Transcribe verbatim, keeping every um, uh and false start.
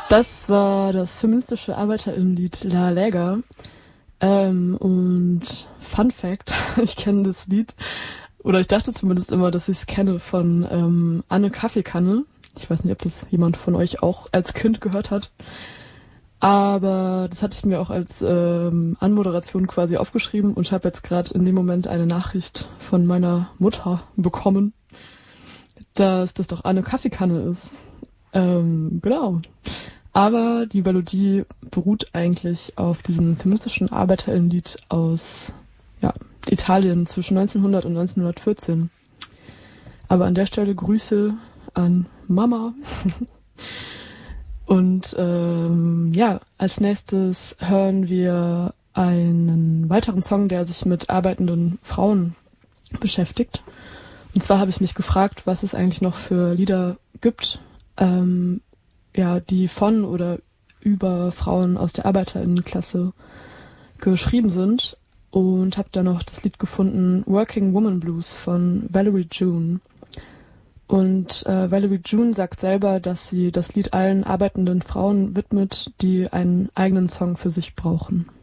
Das war das feministische Arbeiterinnenlied La Lega. Ähm, und Fun Fact, ich kenne das Lied, oder ich dachte zumindest immer, dass ich es kenne von ähm, Anne Kaffeekanne. Ich weiß nicht, ob das jemand von euch auch als Kind gehört hat. Aber das hatte ich mir auch als ähm, Anmoderation quasi aufgeschrieben und ich habe jetzt gerade in dem Moment eine Nachricht von meiner Mutter bekommen, dass das doch Anne Kaffeekanne ist. Ähm, genau. Aber die Melodie beruht eigentlich auf diesem feministischen Arbeiterinnenlied aus ja, Italien zwischen neunzehnhundert und neunzehnhundertvierzehn. Aber an der Stelle Grüße an Mama. Und ähm, ja, als nächstes hören wir einen weiteren Song, der sich mit arbeitenden Frauen beschäftigt. Und zwar habe ich mich gefragt, was es eigentlich noch für Lieder gibt, ähm, ja, die von oder über Frauen aus der Arbeiterinnenklasse geschrieben sind. Und habe da noch das Lied gefunden, Working Woman Blues von Valerie June. Und äh, Valerie June sagt selber, dass sie das Lied allen arbeitenden Frauen widmet, die einen eigenen Song für sich brauchen.